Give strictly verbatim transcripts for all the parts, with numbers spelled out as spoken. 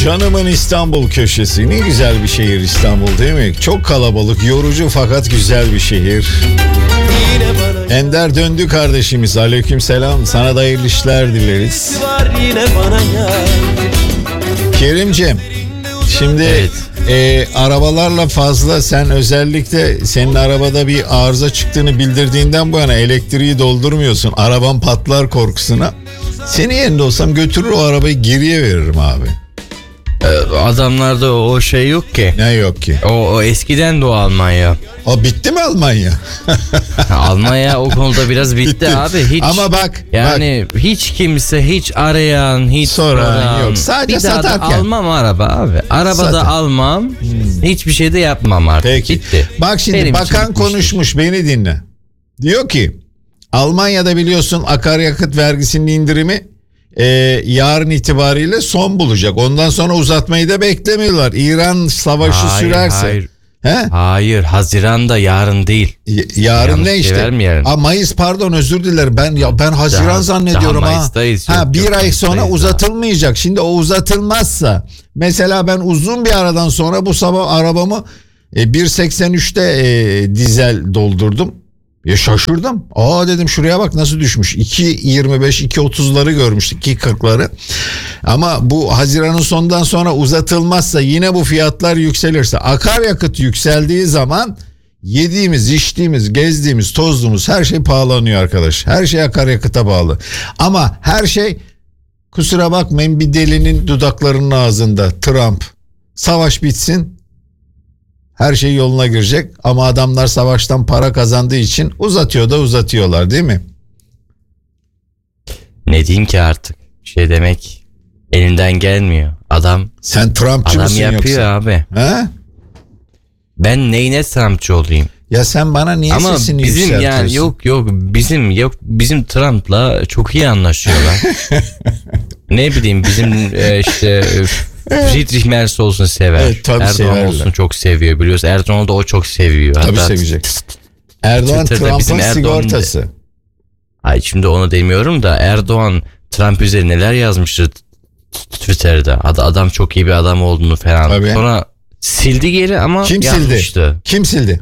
Canımın İstanbul köşesi. Ne güzel bir şehir İstanbul, değil mi? Çok kalabalık, yorucu fakat güzel bir şehir. Ender döndü kardeşimiz. Aleykümselam. Sana da hayırlı işler dileriz. Kerimciğim, şimdi evet. e, arabalarla fazla, sen özellikle senin arabada bir arıza çıktığını bildirdiğinden bu yana elektriği doldurmuyorsun. Araban patlar korkusuna. Senin yerinde olsam götürür o arabayı geriye veririm abi. Adamlarda o şey yok ki. Ne yok ki? O, o eskiden de o Almanya. O bitti mi Almanya? Almanya o konuda biraz bitti, bitti. Abi. Hiç, ama bak. Yani bak. hiç kimse hiç arayan, hiç soran, soran yok. Sadece bir daha satarken. da almam araba abi. Arabada Zaten. almam. Hmm. Hiçbir şey de yapmam artık. Peki. Bitti. Bak şimdi Benim bakan konuşmuş, beni dinle. Diyor ki Almanya'da biliyorsun akaryakıt vergisinin indirimi Ee, yarın itibariyle son bulacak. Ondan sonra uzatmayı da beklemiyorlar. İran savaşı hayır, sürerse. Hayır. He? Hayır, Haziran'da, yarın değil. Y- yarın Yanlış ne işte? Aa, Mayıs pardon, özür dilerim. Ben ya ben Haziran daha, zannediyorum daha ha. Ha yok, bir yok, ay sonra daha. uzatılmayacak. Şimdi o uzatılmazsa, mesela ben uzun bir aradan sonra bu sabah arabamı e, bir seksen üçte e, dizel doldurdum. Ya şaşırdım. Aa dedim, şuraya bak nasıl düşmüş. iki yirmi beş iki otuzları görmüştük, iki kırkları. Ama bu Haziran'ın sonundan sonra uzatılmazsa, yine bu fiyatlar yükselirse, akaryakıt yükseldiği zaman yediğimiz, içtiğimiz, gezdiğimiz, tozduğumuz her şey pahalanıyor arkadaş. Her şey akaryakıta bağlı. Ama her şey, kusura bakmayın, bir delinin dudaklarının ağzında. Trump. Savaş bitsin. Her şey yoluna girecek ama adamlar savaştan para kazandığı için uzatıyor da uzatıyorlar, değil mi? Ne diyeyim ki artık? Şey demek elinden gelmiyor. Adam Sen Trumpçı mısın yoksa? Adam yapıyor abi. He? Ben neyine Trumpçı olayım? Ya sen bana niye Ama sesini bizim yükseltiyorsun? Yani yok yok bizim yok bizim Trump'la çok iyi anlaşıyorlar. Ne bileyim bizim e, işte Friedrich Merz olsun sever. Evet, Erdoğan severler. Olsun çok seviyor, biliyorsun. Erdoğan'ı da o çok seviyor. Tabii Hatta sevecek. Erdoğan Trump'ın sigortası. Ay şimdi onu demiyorum da, Erdoğan Trump üzerine neler yazmıştı Twitter'da. Adam çok iyi bir adam olduğunu falan. Tabii. Sonra sildi geri ama Kim yazmıştı. sildi? Kim sildi?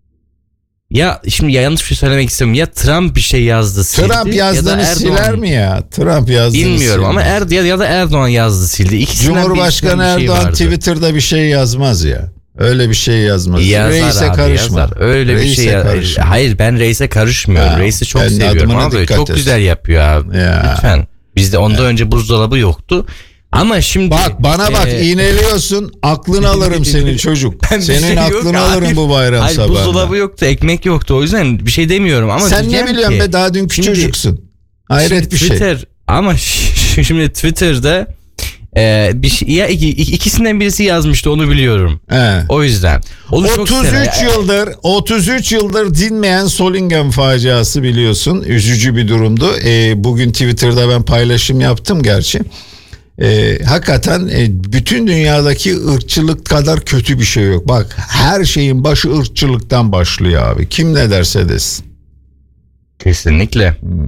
Ya şimdi yanlış bir şey söylemek istiyorum. Ya Trump bir şey yazdı sildi. Trump yazdığını ya siler mi ya? Trump yazdığını bilmiyorum sildi. Ama er, ya, ya da Erdoğan yazdı sildi. İkisinden Cumhurbaşkanı Erdoğan şey Twitter'da bir şey yazmaz ya. Öyle bir şey yazmaz. Yazar reise abi, karışma. Yazar. Öyle reise bir şey karışma. Hayır, ben reise karışmıyorum. Ha, reisi çok seviyorum abi. Çok et. Güzel yapıyor abi. Ya. Lütfen. Bizde ondan ya. önce buzdolabı yoktu. Ama şimdi bak bana e... bak iğneliyorsun, aklını alırım senin çocuk. Senin şey aklını alırım hayır, bu bayram hayır, sabahında. Buzdolabı yoktu, ekmek yoktu, o yüzden bir şey demiyorum ama sen ne biliyorsun be, daha dün küçücüksün. Hayret bir şey. Twitter, ama şimdi Twitter'da e, bir şey, ya iki, ikisinden birisi yazmıştı, onu biliyorum. He. O yüzden. Onu otuz üç yıldır otuz üç yıldır dinmeyen Solingen faciası, biliyorsun. Üzücü bir durumdu. E, bugün Twitter'da ben paylaşım yaptım gerçi. Ee, hakikaten e, bütün dünyadaki ırkçılık kadar kötü bir şey yok. Bak, her şeyin başı ırkçılıktan başlıyor abi. Kim ne derse desin. Kesinlikle. Hmm.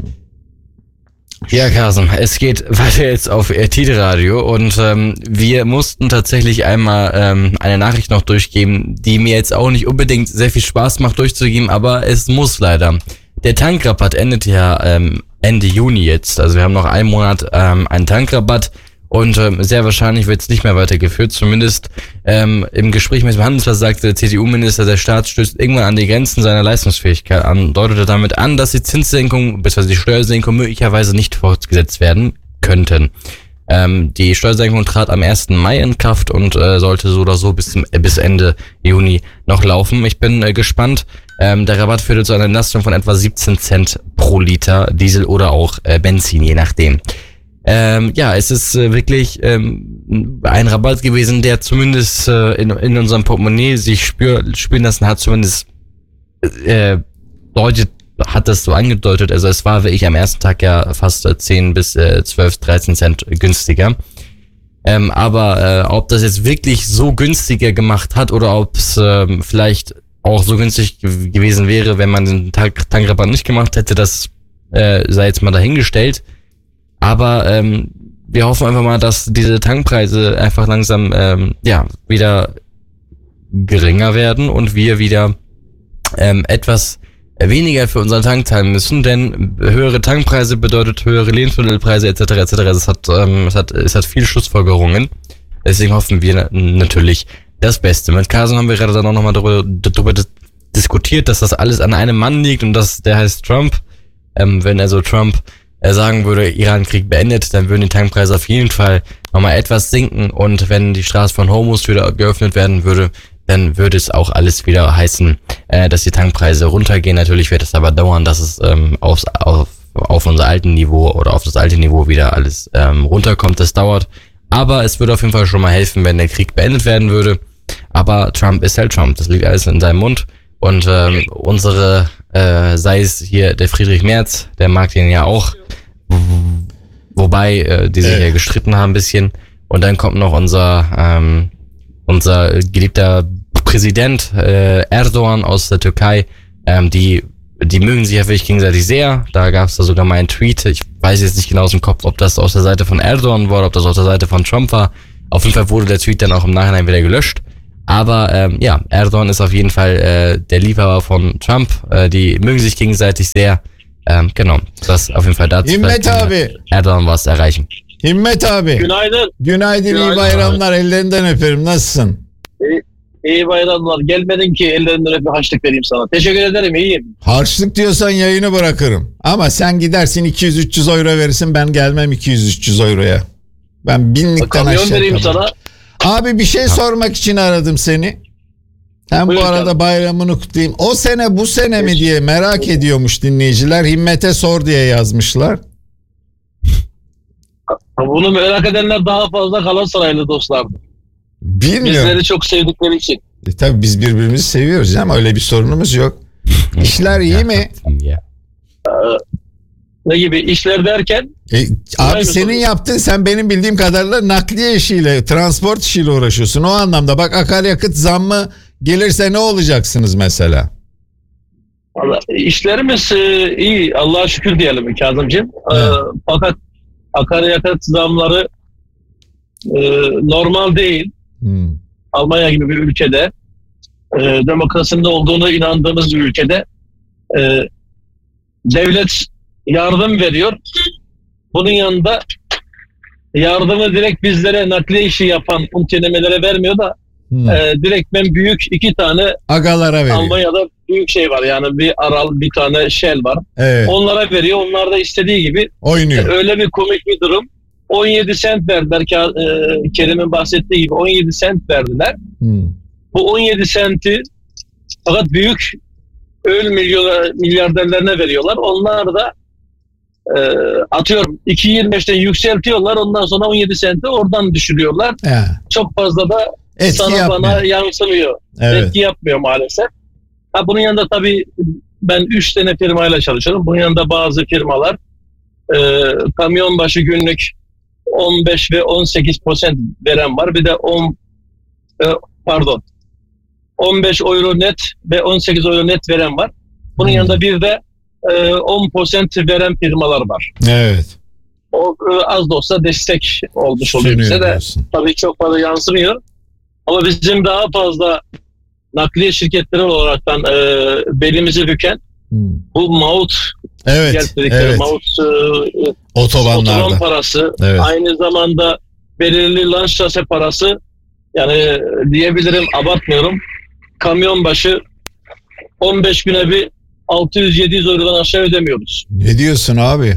Ja, Carsten, es geht weiter jetzt auf R T D Radio und ähm, wir mussten tatsächlich einmal ähm, eine Nachricht noch durchgeben, die mir jetzt auch nicht unbedingt sehr viel Spaß macht durchzugeben, aber es muss leider. Der Tankrabatt endet ja ähm, Ende Juni jetzt, also wir haben noch einen Monat ähm, einen Tankrabatt. Und ähm, sehr wahrscheinlich wird es nicht mehr weitergeführt. Zumindest ähm, im Gespräch mit dem Handelsblatt sagte der C D U-Minister, der Staat stößt irgendwann an die Grenzen seiner Leistungsfähigkeit an, deutete damit an, dass die Zinssenkung bzw. die Steuersenkung möglicherweise nicht fortgesetzt werden könnten. Ähm, die Steuersenkung trat am ersten Mai in Kraft und äh, sollte so oder so bis, zum, äh, bis Ende Juni noch laufen. Ich bin äh, gespannt. Ähm, der Rabatt führte zu einer Entlastung von etwa siebzehn Cent pro Liter Diesel oder auch äh, Benzin, je nachdem. Ähm, ja, es ist äh, wirklich ähm, ein Rabatt gewesen, der zumindest äh, in, in unserem Portemonnaie sich spür, spüren lassen hat, zumindest äh, deutet, hat das so angedeutet. Also es war wirklich am ersten Tag ja fast äh, zehn bis zwölf, dreizehn Cent günstiger. Ähm, aber äh, ob das jetzt wirklich so günstiger gemacht hat oder ob es äh, vielleicht auch so günstig g- gewesen wäre, wenn man den Tank- Tankrabatt nicht gemacht hätte, das äh, sei jetzt mal dahingestellt. Aber ähm, wir hoffen einfach mal, dass diese Tankpreise einfach langsam ähm, ja wieder geringer werden und wir wieder ähm, etwas weniger für unseren Tank zahlen müssen, denn höhere Tankpreise bedeutet höhere Lebensmittelpreise et cetera et cetera. Es hat, ähm, es hat, es hat viele Schlussfolgerungen. Deswegen hoffen wir natürlich das Beste. Mit Carson haben wir gerade dann auch nochmal darüber, darüber diskutiert, dass das alles an einem Mann liegt und dass der heißt Trump. Ähm, wenn also Trump äh, sagen würde, Iran-Krieg beendet, dann würden die Tankpreise auf jeden Fall nochmal etwas sinken und wenn die Straße von Hormuz wieder geöffnet werden würde, dann würde es auch alles wieder heißen, äh, dass die Tankpreise runtergehen. Natürlich wird es aber dauern, dass es ähm, aufs, auf, auf unser alten Niveau oder auf das alte Niveau wieder alles ähm, runterkommt. Das dauert, aber es würde auf jeden Fall schon mal helfen, wenn der Krieg beendet werden würde. Aber Trump ist halt Trump, das liegt alles in seinem Mund. Und ähm, unsere, äh, sei es hier der Friedrich Merz, der mag den ja auch, wobei äh, die sich ja gestritten haben ein bisschen. Und dann kommt noch unser... Ähm, unser geliebter Präsident äh, Erdogan aus der Türkei, ähm, die die mögen sich ja wirklich gegenseitig sehr. Da gab es da sogar mal einen Tweet, ich weiß jetzt nicht genau aus dem Kopf, ob das aus der Seite von Erdogan war oder ob das aus der Seite von Trump war. Auf jeden Fall wurde der Tweet dann auch im Nachhinein wieder gelöscht. Aber ähm, ja, Erdogan ist auf jeden Fall äh, der Liebhaber von Trump. Äh, die mögen sich gegenseitig sehr. Ähm, genau, das auf jeden Fall dazu. Himmet abi. Erdogan was erreichen. Himmet abi. Günaydın. Günaydın, Günaydın iyi bayramlar. Abi. Ellerinden öperim. Nasılsın? İyi, iyi bayramlar. Gelmedin ki ellerinden öpe harçlık vereyim sana. Teşekkür ederim, iyiyim. Harçlık diyorsan yayını bırakırım. Ama sen gidersin iki yüz üç yüz euro verirsin. Ben gelmem iki yüz üç yüz euroya. Ben binlikten aşağı vereyim sana. Abi bir şey sormak için aradım seni. Hem bu arada canım. Bayramını kutlayayım. O sene bu sene mi diye merak ediyormuş dinleyiciler. Himmet'e sor diye yazmışlar. Bunu merak edenler daha fazla Galatasaraylı dostlardı. Bilmiyorum. Bizleri çok sevdikleri için. E, tabii biz birbirimizi seviyoruz ama öyle bir sorunumuz yok. İşler iyi mi? Ee, ne gibi işler derken? E, abi senin sorun? Yaptığın, sen benim bildiğim kadarıyla nakliye işiyle, transport işiyle uğraşıyorsun. O anlamda bak, akaryakıt zammı gelirse ne olacaksınız mesela? Vallahi işlerimiz e, iyi, Allah'a şükür diyelim Kazımcığım. Ee, fakat akaryakıt zamları e, normal değil. Hmm. Almanya gibi bir ülkede, e, demokrasinin olduğunu inandığımız bir ülkede e, devlet yardım veriyor. Bunun yanında yardımı direkt bizlere, nakliye işi yapan funksiyonemelere vermiyor da hmm. e, direktmen büyük iki tane agalara veriyor. Almanya'da büyük şey var. Yani bir Aral, bir tane Shell var. Evet. Onlara veriyor. Onlar da istediği gibi oynuyor. E, öyle bir komik bir durum. on yedi sent verdiler. E, Kerim'in bahsettiği gibi on yedi sent verdiler. Hmm. Bu on yedi senti fakat büyük öl milyar, milyarderlerine veriyorlar. Onlar da e, atıyorum iki virgül yirmi beşten yükseltiyorlar. Ondan sonra on yedi senti oradan düşürüyorlar. Yeah. Çok fazla da etki sana yapmıyor. Bana yansımıyor. Evet. Etki yapmıyor maalesef. Ha, bunun yanında tabii ben üç tane firmayla çalışıyorum. Bunun yanında bazı firmalar e, kamyon başı günlük on beş ve on sekiz prosent veren var. Bir de on e, pardon on beş euro net ve on sekiz euro net veren var. Bunun hmm. yanında bir de e, on prosent veren firmalar var. Evet. O e, az da olsa destek olmuş oluyor bize de. Tabii çok fazla yansımıyor. Ama bizim daha fazla nakliye şirketleri olaraktan e, belimizi büken hmm. bu maut evet, evet. maut e, otobanlarda otoban parası, evet. Aynı zamanda belirli lanş şase parası, yani diyebilirim, abartmıyorum, kamyon başı on beş güne bir altı yüz yedi yüz eurodan aşağı ödemiyoruz. Ne diyorsun abi?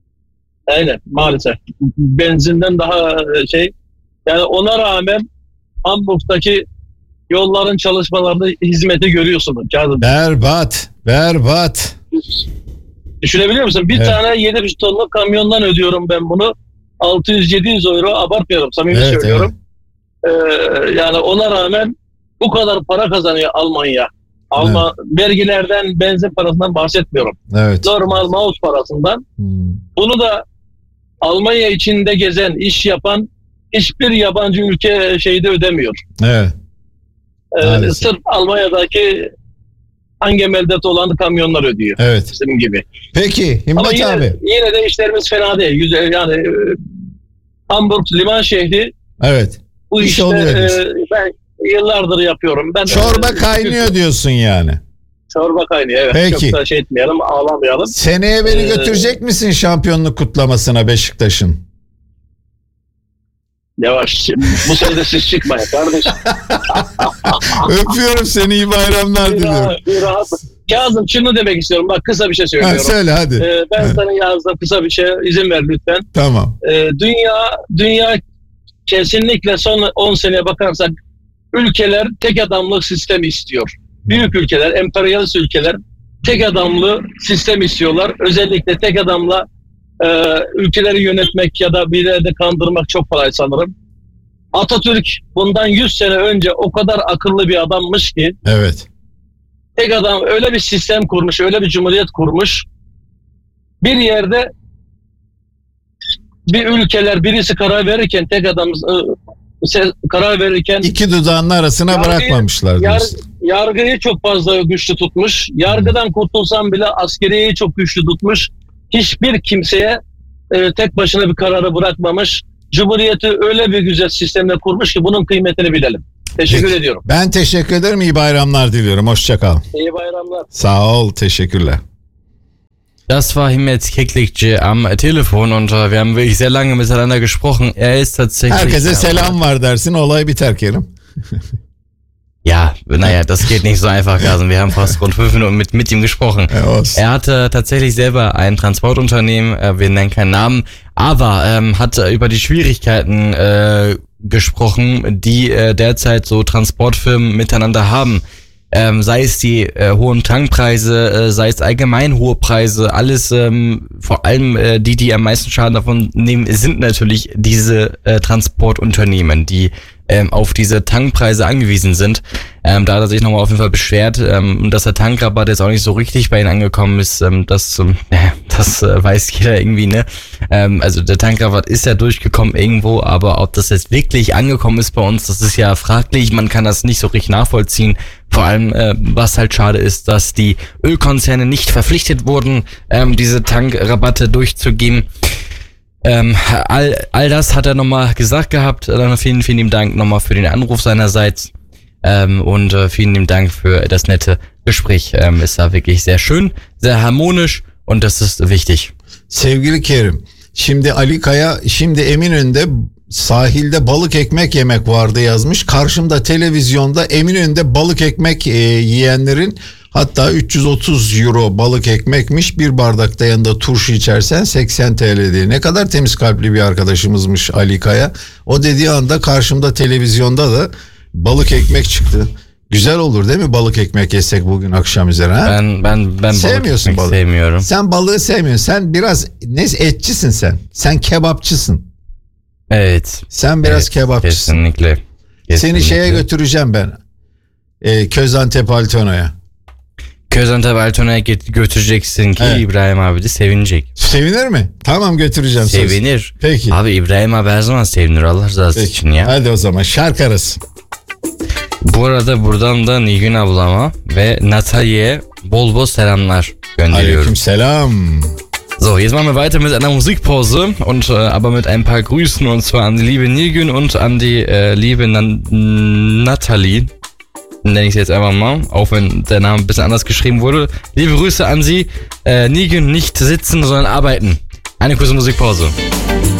Aynen, maalesef. Benzinden daha şey, yani ona rağmen Hamburg'daki yolların çalışmalarında hizmeti görüyorsunuz. Kazım. Berbat, berbat. Düşünebiliyor musun? Bir evet. tane yedi buçuk tonluk kamyondan ödüyorum ben bunu. altı yüz yedi yüz euro, abartmıyorum, samimi evet, söylüyorum. Evet. Ee, yani ona rağmen bu kadar para kazanıyor Almanya. Alman evet. Vergilerden, benzin parasından bahsetmiyorum. Evet. Normal maut parasından. Hmm. Bunu da Almanya içinde gezen, iş yapan hiçbir yabancı ülke şeyde ödemiyor. Evet. Ee, sırf Almanya'daki Angemel'de olan kamyonlar ödüyor. Evet. Bizim gibi. Peki Himmet Ama yine, abi. Yine de işlerimiz fena değil. Güzel, yani Hamburg liman şehri. Evet. Bu İş işte e, ben yıllardır yapıyorum. Ben çorba e, kaynıyor diyorsun yani. Çorba kaynıyor evet. Peki. Çok da şey etmeyelim, ağlamayalım. Seneye beni ee, götürecek misin şampiyonluk kutlamasına Beşiktaş'ın? Yavaş. Bu sene siz çıkmayın kardeşim. Öpüyorum seni, iyi bayramlar diliyorum. Bir rahat. Kazım şunu demek istiyorum. Bak kısa bir şey söylüyorum. Ha, söyle hadi. Ee, ben ha. sana yazdım kısa bir şey. İzin ver lütfen. Tamam. Ee, dünya dünya kesinlikle son on seneye bakarsak ülkeler tek adamlık sistemi istiyor. Büyük ülkeler, emperyalist ülkeler tek adamlı sistem istiyorlar. Özellikle tek adamla e, ülkeleri yönetmek ya da birileri de kandırmak çok kolay sanırım. Atatürk bundan yüz sene önce o kadar akıllı bir adammış ki. Evet. Tek adam öyle bir sistem kurmuş, öyle bir cumhuriyet kurmuş. Bir yerde bir ülkeler birisi karar verirken tek adam karar verirken iki dudağının arasına yargıyı, bırakmamışlar. Yar, yargıyı çok fazla güçlü tutmuş. Yargıdan hmm. kurtulsam bile askeriyeyi çok güçlü tutmuş. Hiçbir kimseye e, tek başına bir kararı bırakmamış. Cumhuriyeti öyle bir güzel sistemle kurmuş ki bunun kıymetini bilelim. Teşekkür Peki. ediyorum. Ben teşekkür ederim. İyi bayramlar diliyorum. Hoşça kal. İyi bayramlar. Sağ ol. Teşekkürler. Das war Himmet Keklikci am Telefon und wir haben wirklich sehr lange miteinander gesprochen. Er ist tatsächlich... Herkese selam var dersin, olay biter Kerim. Ja, naja, das geht nicht so einfach, Gasen. Wir haben fast rund fünf Minuten mit, mit ihm gesprochen. Er hatte tatsächlich selber ein Transportunternehmen, wir nennen keinen Namen, aber ähm, hat über die Schwierigkeiten äh, gesprochen, die äh, derzeit so Transportfirmen miteinander haben. Ähm, sei es die äh, hohen Tankpreise, äh, sei es allgemein hohe Preise, alles, ähm, vor allem äh, die, die am meisten Schaden davon nehmen, sind natürlich diese äh, Transportunternehmen, die ähm, auf diese Tankpreise angewiesen sind. Ähm, da hat er sich nochmal auf jeden Fall beschwert, ähm, dass der Tankrabatt jetzt auch nicht so richtig bei ihnen angekommen ist. Ähm, das ähm, das äh, weiß jeder irgendwie, ne? Ähm, also der Tankrabatt ist ja durchgekommen irgendwo, aber ob das jetzt wirklich angekommen ist bei uns, das ist ja fraglich. Man kann das nicht so richtig nachvollziehen. Vor allem, äh, was halt schade ist, dass die Ölkonzerne nicht verpflichtet wurden, ähm, diese Tankrabatte durchzugeben. Ähm, all, all das hat er nochmal gesagt gehabt. Dann vielen, vielen lieben Dank nochmal für den Anruf seinerseits. Ähm, und äh, vielen lieben Dank für das nette Gespräch. Ähm, es war wirklich sehr schön, sehr harmonisch und das ist wichtig. Sevgili Kerim, şimdi Ali Kaya, şimdi Eminönü'nde sahilde balık ekmek yemek vardı yazmış. Karşımda televizyonda Eminönü'nde balık ekmek e, yiyenlerin hatta üç yüz otuz euro balık ekmekmiş, bir bardakta yanında turşu içersen seksen TL diye. Ne kadar temiz kalpli bir arkadaşımızmış Ali Kaya. O dediği anda karşımda televizyonda da balık ekmek çıktı. Güzel olur değil mi balık ekmek yesek bugün akşam üzere ha? Ben ben ben sevmiyorsun balık balık. Sevmiyorum. Sen balığı sevmiyorsun. Sen biraz ne etçisin sen. Sen kebapçısın. Evet. Sen biraz evet, kebapçısın. Kesinlikle. kesinlikle. Seni şeye götüreceğim ben. Ee, Közantep Altono'ya. Közantep Altono'ya götüreceksin ki evet. İbrahim abi de sevinecek. Sevinir mi? Tamam, götüreceğim. Sevinir. Söz. Peki. Abi İbrahim abi her zaman sevinir, Allah rızası Peki. için ya. Hadi o zaman şarkı arası. Bu arada buradan da Nilgün ablama ve Natalia'ya bol bol selamlar gönderiyorum. Aleyküm selam. So, jetzt machen wir weiter mit einer Musikpause und äh, aber mit ein paar Grüßen, und zwar an die liebe Nilgün und an die äh, liebe Nan- Nathalie. Nenne ich sie jetzt einfach mal, auch wenn der Name ein bisschen anders geschrieben wurde. Liebe Grüße an Sie. Äh, Nilgün, nicht sitzen, sondern arbeiten. Eine kurze Musikpause.